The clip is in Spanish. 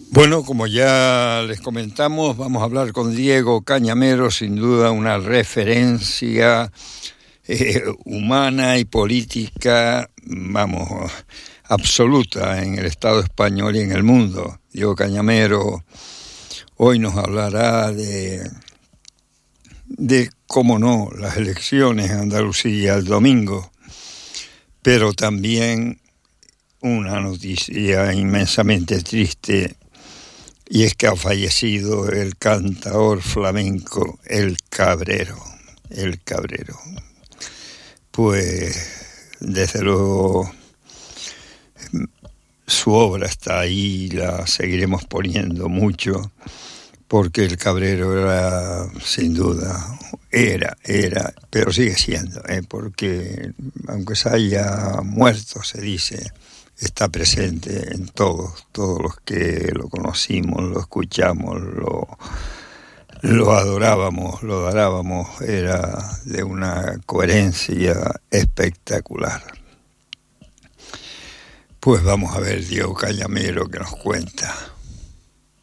Bueno, como ya les comentamos, vamos a hablar con Diego Cañamero, sin duda una referencia humana y política, vamos, absoluta en el Estado español y en el mundo. Diego Cañamero hoy nos hablará de cómo no, las elecciones en Andalucía el domingo, pero también una noticia inmensamente triste, y es que ha fallecido el cantaor flamenco El Cabrero. Pues desde luego su obra está ahí, la seguiremos poniendo mucho, porque El Cabrero era, sin duda, era, pero sigue siendo, porque aunque se haya muerto, se dice, está presente en todos los que lo conocimos, lo escuchamos, lo adorábamos, era de una coherencia espectacular. Pues vamos a ver Diego Cañamero que nos cuenta.